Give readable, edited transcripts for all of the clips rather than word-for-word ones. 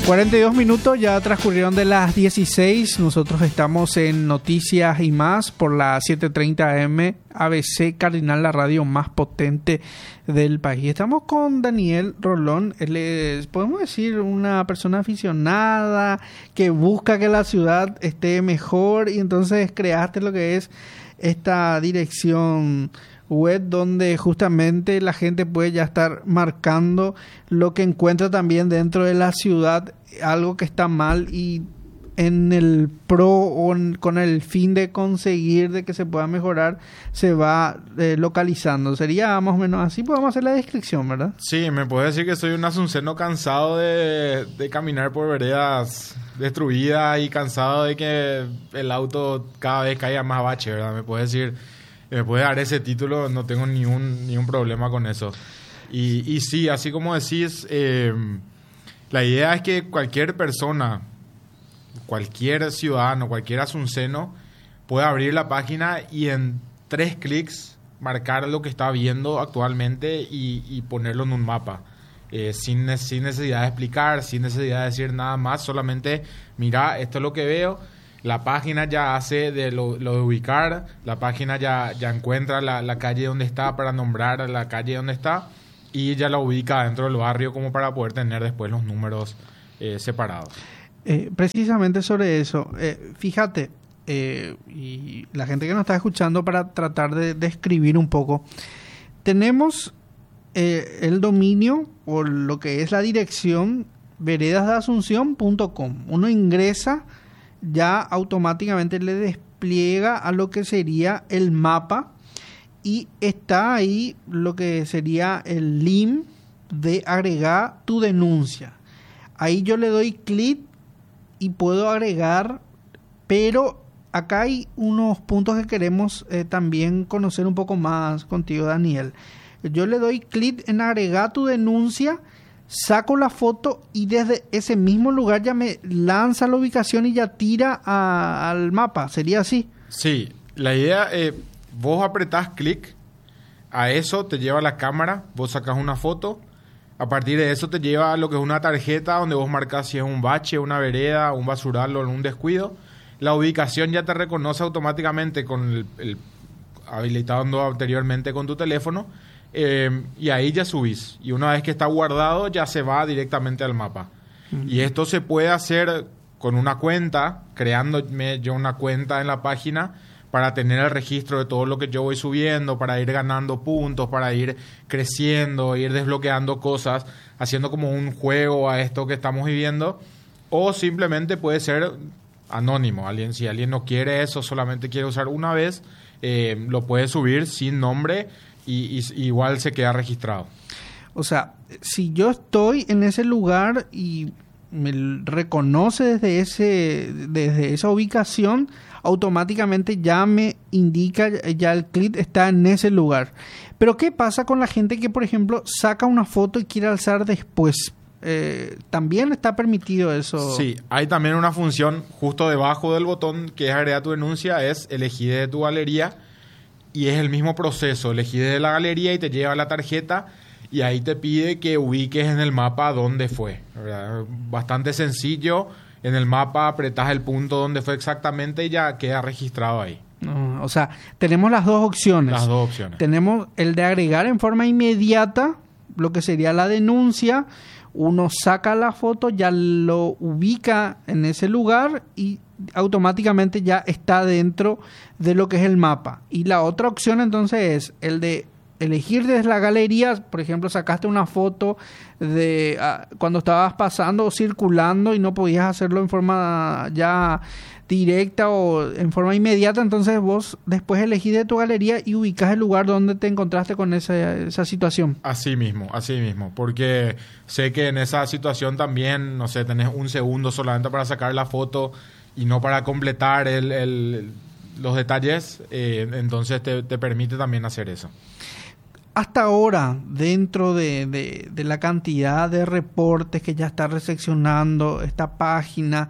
42 minutos ya transcurrieron de las 16. Nosotros estamos en Noticias y Más por la 7:30 AM, ABC Cardinal, la radio más potente del país. Estamos con Daniel Rolón. Él es, podemos decir, una persona aficionada que busca que la ciudad esté mejor, y entonces creaste lo que es esta dirección web donde justamente la gente puede ya estar marcando lo que encuentra también dentro de la ciudad, algo que está mal, y en el pro o con el fin de conseguir de que se pueda mejorar, se va localizando. Sería más o menos así. Podemos hacer la descripción, ¿verdad? Sí, me puedes decir que soy un asunceno cansado de caminar por veredas destruidas y cansado de que el auto cada vez caiga más bache, ¿verdad? Me puedes decir, me puede dar ese título, no tengo ni un problema con eso. Y sí, así como decís, la idea es que cualquier persona, cualquier ciudadano, cualquier asunceno pueda abrir la página y en 3 clics marcar lo que está viendo actualmente y ponerlo en un mapa. Sin necesidad de explicar, sin necesidad de decir nada más, solamente mira, esto es lo que veo. La página ya hace de lo de ubicar, la página ya encuentra la calle donde está para nombrar la calle donde está, y ya la ubica dentro del barrio como para poder tener después los números separados. Precisamente sobre eso, fíjate, y la gente que nos está escuchando, para tratar de describir un poco, tenemos el dominio o lo que es la dirección veredasdeasunción.com. Uno ingresa, ya automáticamente le despliega a lo que sería el mapa, y está ahí lo que sería el link de agregar tu denuncia. Ahí yo le doy clic y puedo agregar, pero acá hay unos puntos que queremos también conocer un poco más contigo, Daniel. Yo le doy clic en agregar tu denuncia, saco la foto y desde ese mismo lugar ya me lanza la ubicación y ya tira al mapa. ¿Sería así? Sí, la idea, vos apretás clic, a eso te lleva la cámara, vos sacás una foto, a partir de eso te lleva a lo que es una tarjeta donde vos marcás si es un bache, una vereda, un basural o un descuido. La ubicación ya te reconoce automáticamente con el habilitando anteriormente con tu teléfono. Y ahí ya subís, y una vez que está guardado ya se va directamente al mapa. Y esto se puede hacer con una cuenta, creándome yo una cuenta en la página para tener el registro de todo lo que yo voy subiendo, para ir ganando puntos, para ir creciendo, ir desbloqueando cosas, haciendo como un juego a esto que estamos viviendo. O simplemente puede ser anónimo. Si alguien no quiere eso, solamente quiere usar una vez, lo puede subir sin nombre, y igual se queda registrado. O sea, si yo estoy en ese lugar y me reconoce desde esa ubicación, automáticamente ya me indica, ya el clic está en ese lugar. Pero ¿qué pasa con la gente que, por ejemplo, saca una foto y quiere alzar después? ¿También está permitido eso? Sí, hay también una función justo debajo del botón que es agregar tu denuncia, es elegir de tu galería. Y es el mismo proceso, elegí desde la galería y te lleva la tarjeta, y ahí te pide que ubiques en el mapa dónde fue, ¿verdad? Bastante sencillo. En el mapa apretás el punto donde fue exactamente y ya queda registrado ahí. O sea, tenemos las dos opciones. Las dos opciones. Tenemos el de agregar en forma inmediata lo que sería la denuncia. Uno saca la foto, ya lo ubica en ese lugar y automáticamente ya está dentro de lo que es el mapa. Y la otra opción entonces es el de elegir desde la galería. Por ejemplo, sacaste una foto de cuando estabas pasando o circulando y no podías hacerlo en forma ya directa o en forma inmediata, entonces vos después elegís de tu galería y ubicás el lugar donde te encontraste con esa situación. Así mismo, porque sé que en esa situación también, no sé, tenés un segundo solamente para sacar la foto y no para completar los detalles, entonces te permite también hacer eso. Hasta ahora, dentro de la cantidad de reportes que ya está recepcionando esta página,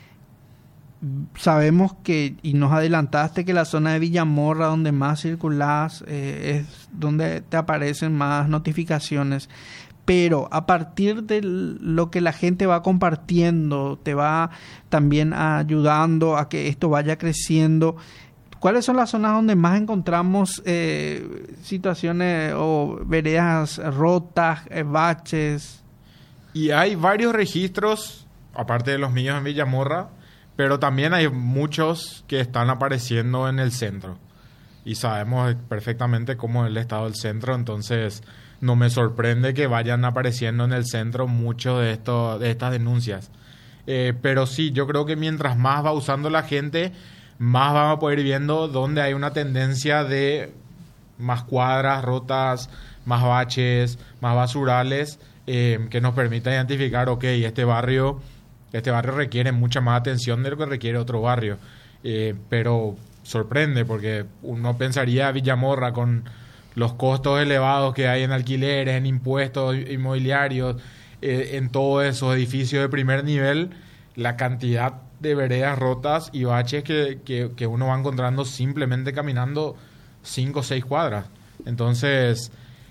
sabemos que, y nos adelantaste, que la zona de Villamorra, donde más circulás, es donde te aparecen más notificaciones. pero a partir de lo que la gente va compartiendo, te va también ayudando a que esto vaya creciendo. ¿Cuáles son las zonas donde más encontramos situaciones o veredas rotas, baches? Y hay varios registros, aparte de los míos en Villamorra, pero también hay muchos que están apareciendo en el centro. Y sabemos perfectamente cómo es el estado del centro, entonces no me sorprende que vayan apareciendo en el centro muchos de estas denuncias. Pero sí, yo creo que mientras más va usando la gente, más vamos a poder ir viendo dónde hay una tendencia de más cuadras rotas, más baches, más basurales, que nos permita identificar, ok, este barrio requiere mucha más atención de lo que requiere otro barrio. Pero sorprende porque uno pensaría Villamorra con los costos elevados que hay en alquileres, en impuestos inmobiliarios, en todos esos edificios de primer nivel, la cantidad de veredas rotas y baches que uno va encontrando simplemente caminando 5 o 6 cuadras. Entonces,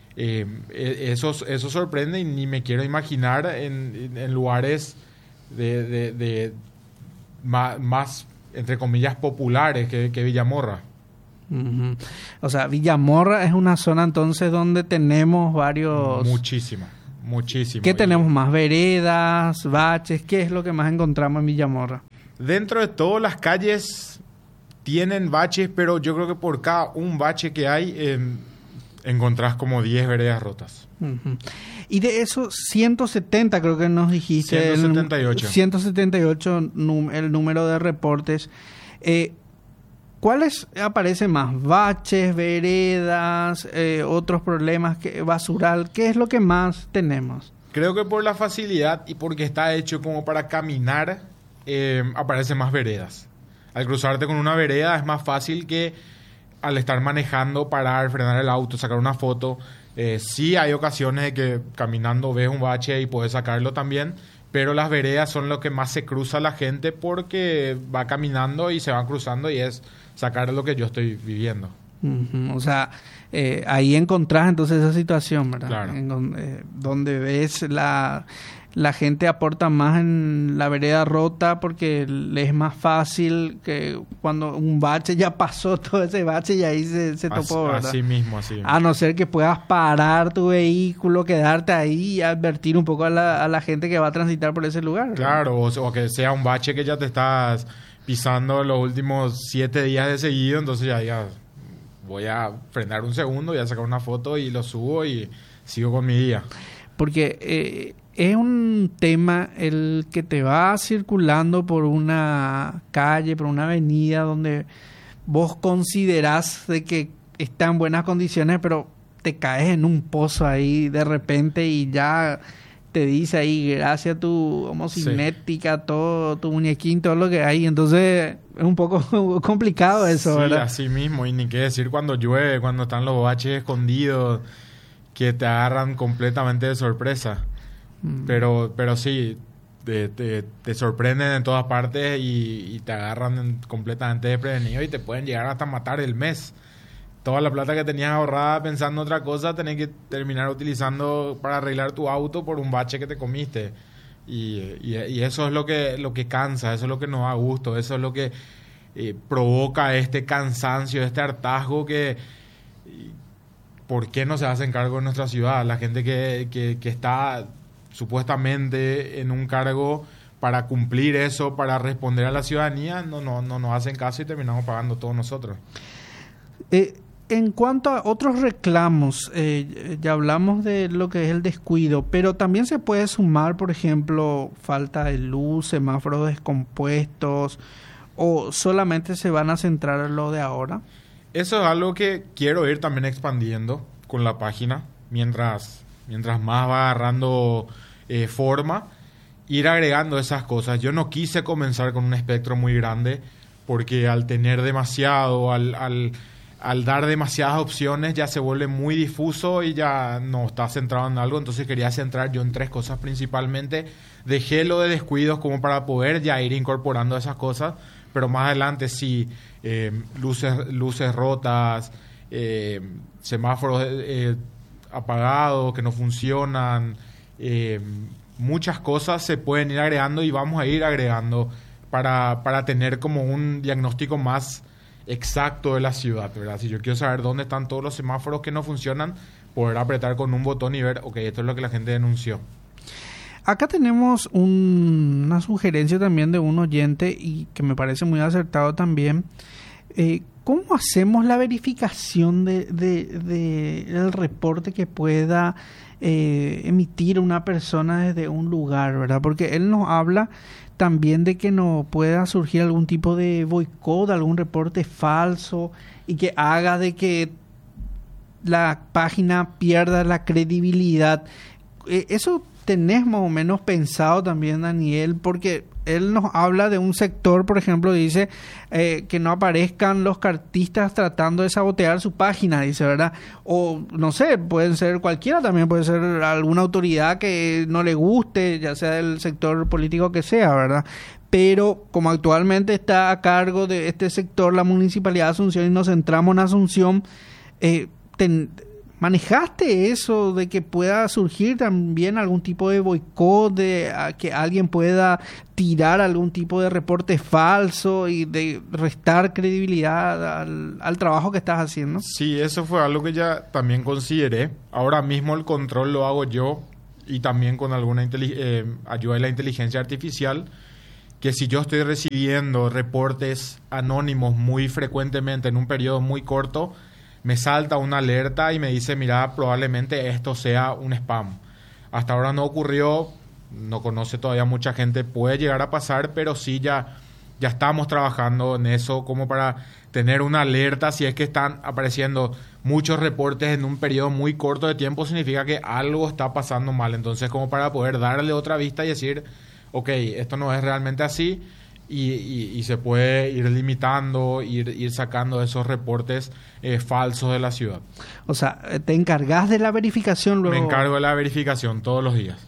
eso sorprende y ni me quiero imaginar en lugares de más, entre comillas, populares que Villamorra. Uh-huh. O sea, Villamorra es una zona entonces donde tenemos varios... Muchísimo. ¿Qué tenemos más? ¿Veredas, baches? ¿Qué es lo que más encontramos en Villamorra? Dentro de todas las calles tienen baches, pero yo creo que por cada un bache que hay encontrás como 10 veredas rotas. Uh-huh. Y de esos 170 creo que nos dijiste... 178. 178 el número de reportes. ¿Cuáles aparecen más? ¿Baches, veredas, otros problemas, basural? ¿Qué es lo que más tenemos? Creo que por la facilidad y porque está hecho como para caminar, aparecen más veredas. Al cruzarte con una vereda es más fácil que al estar manejando, parar, frenar el auto, sacar una foto. Sí hay ocasiones de que caminando ves un bache y puedes sacarlo también, pero las veredas son lo que más se cruza la gente porque va caminando y se van cruzando y es sacar lo que yo estoy viviendo. Uh-huh. O sea, ahí encontrás entonces esa situación, ¿verdad? Claro. Donde ves la gente aporta más en la vereda rota porque le es más fácil que cuando un bache ya pasó todo ese bache y ahí se topó, ¿verdad? Así mismo. A no ser que puedas parar tu vehículo, quedarte ahí y advertir un poco a la gente que va a transitar por ese lugar, ¿verdad? Claro, o que sea un bache que ya te estás pisando los últimos 7 días de seguido, entonces ya voy a frenar un segundo, voy a sacar una foto y lo subo y sigo con mi día. Porque es un tema el que te va circulando por una calle, por una avenida donde vos considerás de que está en buenas condiciones, pero te caes en un pozo ahí de repente y ya te dice ahí, gracias a tu homocinética, todo tu muñequín, todo lo que hay. Entonces es un poco complicado eso, sí, ¿verdad? Así mismo. Y ni qué decir cuando llueve, cuando están los baches escondidos, que te agarran completamente de sorpresa. Pero sí, te sorprenden en todas partes y te agarran completamente desprevenido y te pueden llegar hasta matar el mes. Toda la plata que tenías ahorrada pensando en otra cosa, tenés que terminar utilizando para arreglar tu auto por un bache que te comiste. Y eso es lo que cansa, eso es lo que nos da gusto, eso es lo que provoca este cansancio, este hartazgo que... ¿Por qué no se hacen cargo en nuestra ciudad? La gente que está supuestamente en un cargo para cumplir eso, para responder a la ciudadanía, no nos hacen caso y terminamos pagando todos nosotros. En cuanto a otros reclamos, ya hablamos de lo que es el descuido, pero también se puede sumar, por ejemplo, falta de luz, semáforos descompuestos, o solamente se van a centrar en lo de ahora. Eso es algo que quiero ir también expandiendo con la página, mientras más va agarrando forma, ir agregando esas cosas. Yo no quise comenzar con un espectro muy grande, porque al tener demasiado, al dar demasiadas opciones, ya se vuelve muy difuso y ya no está centrado en algo. Entonces quería centrar yo en 3 cosas principalmente. Dejé lo de descuidos como para poder ya ir incorporando esas cosas, pero más adelante sí, luces rotas, semáforos apagados que no funcionan, muchas cosas se pueden ir agregando y vamos a ir agregando para tener como un diagnóstico más exacto de la ciudad, ¿verdad? Si yo quiero saber dónde están todos los semáforos que no funcionan, poder apretar con un botón y ver, ok, esto es lo que la gente denunció. Acá tenemos una sugerencia también de un oyente y que me parece muy acertado también. ¿Cómo hacemos la verificación del reporte que pueda emitir una persona desde un lugar, ¿verdad? Porque él nos habla también de que no pueda surgir algún tipo de boicot, algún reporte falso y que haga de que la página pierda la credibilidad. Eso tenés más o menos pensado también, Daniel, porque él nos habla de un sector, por ejemplo, dice que no aparezcan los cartistas tratando de sabotear su página, dice, ¿verdad? O no sé, pueden ser cualquiera, también puede ser alguna autoridad que no le guste, ya sea del sector político que sea, ¿verdad? Pero como actualmente está a cargo de este sector la Municipalidad de Asunción y nos centramos en Asunción, ¿manejaste eso de que pueda surgir también algún tipo de boicot, de que alguien pueda tirar algún tipo de reporte falso y de restar credibilidad al trabajo que estás haciendo? Sí, eso fue algo que ya también consideré. Ahora mismo el control lo hago yo y también con alguna ayuda de la inteligencia artificial, que si yo estoy recibiendo reportes anónimos muy frecuentemente en un periodo muy corto, me salta una alerta y me dice, mira, probablemente esto sea un spam. Hasta ahora no ocurrió, no conoce todavía mucha gente, puede llegar a pasar, pero sí ya estamos trabajando en eso como para tener una alerta. Si es que están apareciendo muchos reportes en un periodo muy corto de tiempo, significa que algo está pasando mal. Entonces, como para poder darle otra vista y decir, ok, esto no es realmente así, y se puede ir limitando, ir sacando esos reportes falsos de la ciudad. O sea, ¿te encargas de la verificación luego? Me encargo de la verificación todos los días.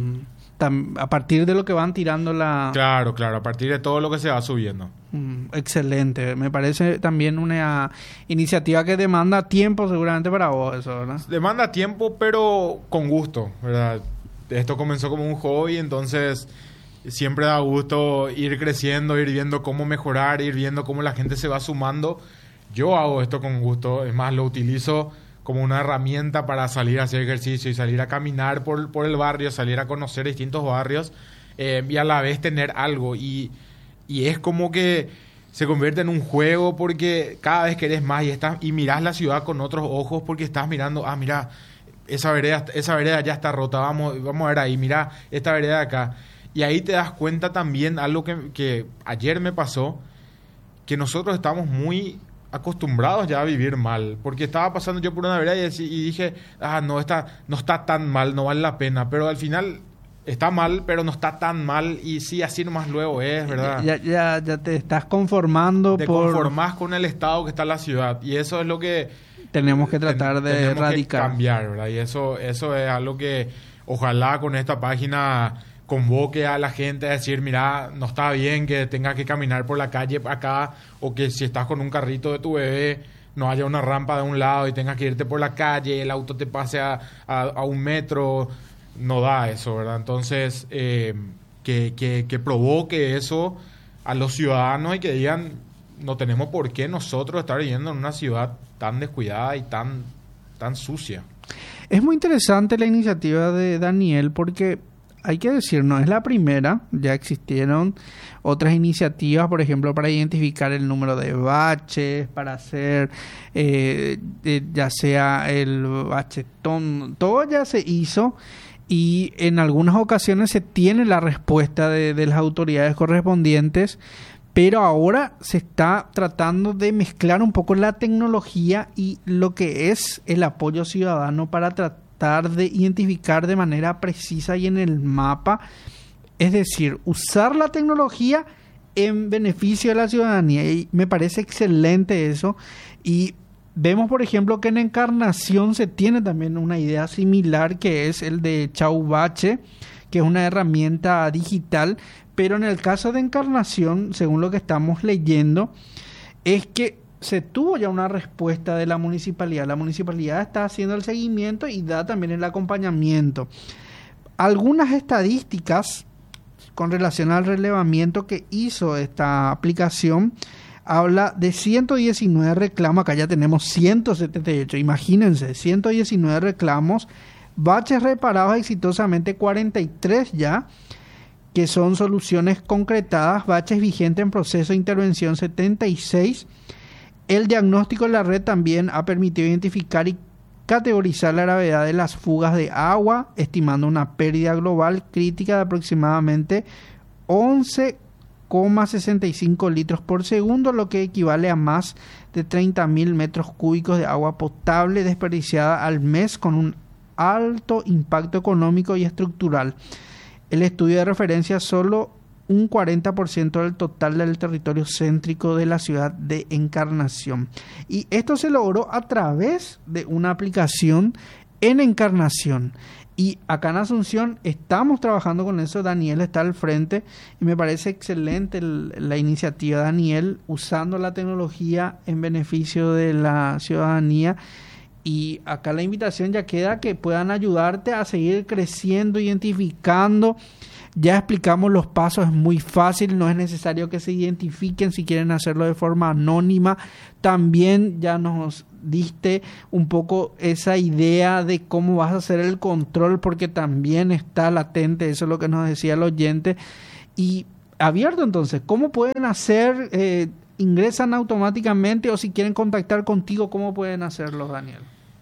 A partir de lo que van tirando la... Claro, a partir de todo lo que se va subiendo. Excelente. Me parece también una iniciativa que demanda tiempo seguramente para vos, eso, ¿verdad? Demanda tiempo, pero con gusto, ¿verdad? Esto comenzó como un hobby, entonces siempre da gusto ir creciendo, ir viendo cómo mejorar, ir viendo cómo la gente se va sumando. Yo hago esto con gusto, es más, lo utilizo como una herramienta para salir a hacer ejercicio y salir a caminar por el barrio, salir a conocer distintos barrios y a la vez tener algo. Y es como que se convierte en un juego porque cada vez querés más y mirás la ciudad con otros ojos porque estás mirando, mira, esa vereda ya está rota, vamos a ver ahí, mira esta vereda de acá. Y ahí te das cuenta también algo que ayer me pasó, que nosotros estamos muy acostumbrados ya a vivir mal, porque estaba pasando yo por una vereda y dije, no está tan mal, no vale la pena, pero al final está mal, pero no está tan mal, y sí, así nomás luego es, ¿verdad? Ya te estás conformando. Te conformás con el estado que está la ciudad, y eso es lo que tenemos que tratar de erradicar, que cambiar, ¿verdad? Y eso es algo que ojalá con esta página convoque a la gente a decir, mira, no está bien que tengas que caminar por la calle acá, o que si estás con un carrito de tu bebé no haya una rampa de un lado y tengas que irte por la calle, el auto te pase a 1 metro, no da eso, ¿verdad? Entonces, que provoque eso a los ciudadanos y que digan, no tenemos por qué nosotros estar viviendo en una ciudad tan descuidada y tan sucia. Es muy interesante la iniciativa de Daniel porque hay que decir, no es la primera, ya existieron otras iniciativas, por ejemplo, para identificar el número de baches, para hacer ya sea el bachetón, todo ya se hizo y en algunas ocasiones se tiene la respuesta de las autoridades correspondientes, pero ahora se está tratando de mezclar un poco la tecnología y lo que es el apoyo ciudadano para tratar de identificar de manera precisa y en el mapa, es decir, usar la tecnología en beneficio de la ciudadanía, y me parece excelente eso. Y vemos, por ejemplo, que en Encarnación se tiene también una idea similar, que es el de Chaubache, que es una herramienta digital, pero en el caso de Encarnación, según lo que estamos leyendo, es que se tuvo ya una respuesta de la municipalidad. La municipalidad está haciendo el seguimiento y da también el acompañamiento. Algunas estadísticas con relación al relevamiento que hizo esta aplicación, habla de 119 reclamos, acá ya tenemos 178, imagínense, 119 reclamos, baches reparados exitosamente 43 ya, que son soluciones concretadas, baches vigentes en proceso de intervención 76. El diagnóstico de la red también ha permitido identificar y categorizar la gravedad de las fugas de agua, estimando una pérdida global crítica de aproximadamente 11,65 litros por segundo, lo que equivale a más de 30.000 metros cúbicos de agua potable desperdiciada al mes, con un alto impacto económico y estructural. El estudio de referencia solo un 40% del total del territorio céntrico de la ciudad de Encarnación. Y esto se logró a través de una aplicación en Encarnación. Y acá en Asunción estamos trabajando con eso. Daniel está al frente y me parece excelente la iniciativa de Daniel, usando la tecnología en beneficio de la ciudadanía. Y acá la invitación ya queda que puedan ayudarte a seguir creciendo, identificando. Ya explicamos los pasos, es muy fácil, no es necesario que se identifiquen si quieren hacerlo de forma anónima. También ya nos diste un poco esa idea de cómo vas a hacer el control, porque también está latente, eso es lo que nos decía el oyente. Y abierto entonces, ¿cómo pueden hacer? ¿Ingresan automáticamente o si quieren contactar contigo, cómo pueden hacerlo, Daniel?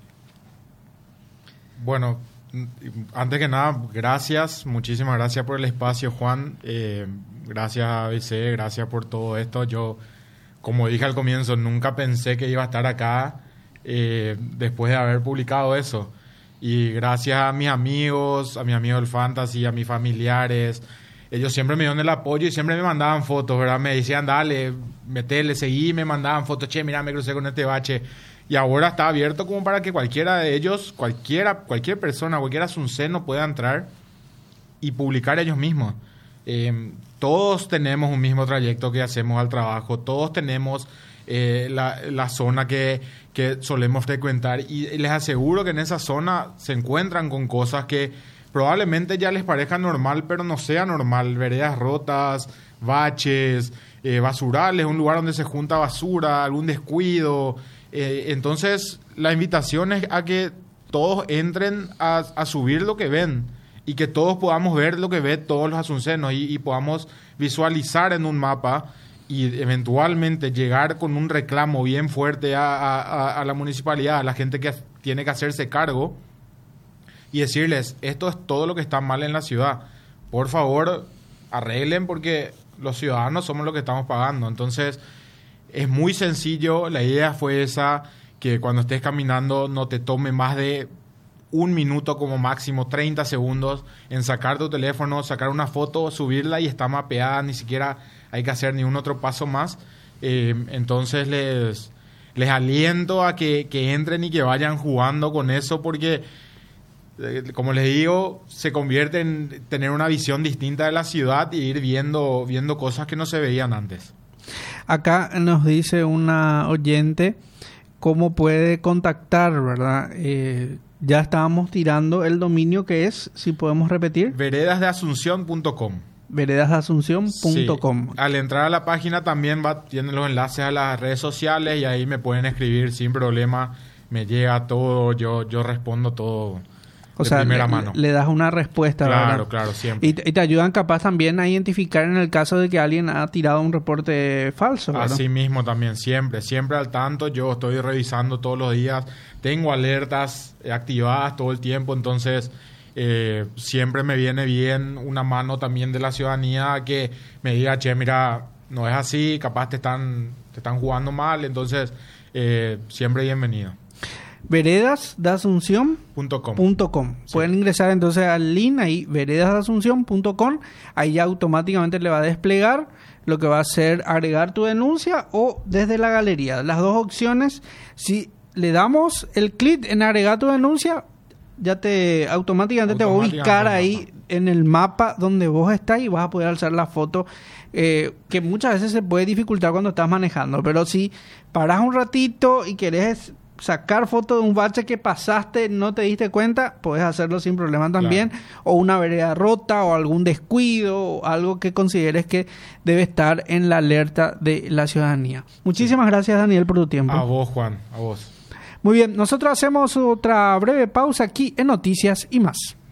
Bueno, antes que nada, gracias, muchísimas gracias por el espacio, Juan. Gracias a ABC, gracias por todo esto. Yo, como dije al comienzo, nunca pensé que iba a estar acá después de haber publicado eso. Y gracias a mis amigos del Fantasy, a mis familiares. Ellos siempre me dieron el apoyo y siempre me mandaban fotos, ¿verdad? Me decían, dale, metele, seguí, me mandaban fotos, che, mira, me crucé con este bache. Y ahora está abierto como para que cualquiera de ellos, cualquier persona, cualquier asunceno pueda entrar y publicar ellos mismos. Todos tenemos un mismo trayecto que hacemos al trabajo, todos tenemos la zona que solemos frecuentar, y les aseguro que en esa zona se encuentran con cosas que probablemente ya les parezca normal, pero no sea normal. Veredas rotas, baches, basurales, un lugar donde se junta basura, algún descuido. Entonces, la invitación es a que todos entren a subir lo que ven y que todos podamos ver lo que ven todos los asuncenos y podamos visualizar en un mapa y eventualmente llegar con un reclamo bien fuerte a la municipalidad, a la gente que tiene que hacerse cargo, y decirles, esto es todo lo que está mal en la ciudad. Por favor, arreglen, porque los ciudadanos somos los que estamos pagando. Entonces, es muy sencillo. La idea fue esa, que cuando estés caminando no te tome más de un minuto, como máximo 30 segundos, en sacar tu teléfono, sacar una foto, subirla y está mapeada. Ni siquiera hay que hacer ni un otro paso más. Entonces les aliento a que entren y que vayan jugando con eso, porque como les digo, se convierte en tener una visión distinta de la ciudad y ir viendo cosas que no se veían antes. Acá nos dice una oyente cómo puede contactar, ¿verdad? Ya estábamos tirando el dominio, que es, si podemos repetir, veredasdeasunción.com. veredasdeasunción.com. Sí. Al entrar a la página también tienen los enlaces a las redes sociales y ahí me pueden escribir sin problema. Me llega todo, yo respondo todo. O sea, primera mano. Le das una respuesta, claro, ¿verdad? Claro, siempre. Y te ayudan capaz también a identificar en el caso de que alguien ha tirado un reporte falso, ¿verdad? Así mismo también, siempre al tanto. Yo estoy revisando todos los días. Tengo alertas activadas todo el tiempo, entonces siempre me viene bien una mano también de la ciudadanía que me diga, che, mira, no es así, capaz te están jugando mal, entonces siempre bienvenido. veredasdeasunción.com. Sí. Pueden ingresar entonces al link ahí, veredasdeasunción.com. Ahí ya automáticamente le va a desplegar lo que va a hacer, agregar tu denuncia o desde la galería. Las dos opciones. Si le damos el clic en agregar tu denuncia, ya automáticamente te va a ubicar ahí en el mapa donde vos estás y vas a poder alzar la foto, que muchas veces se puede dificultar cuando estás manejando. Pero si parás un ratito y querés sacar foto de un bache que pasaste, no te diste cuenta, puedes hacerlo sin problema también. Claro. O una vereda rota o algún descuido o algo que consideres que debe estar en la alerta de la ciudadanía. Muchísimas gracias, Daniel, por tu tiempo. A vos, Juan, a vos. Muy bien, nosotros hacemos otra breve pausa aquí en Noticias y Más.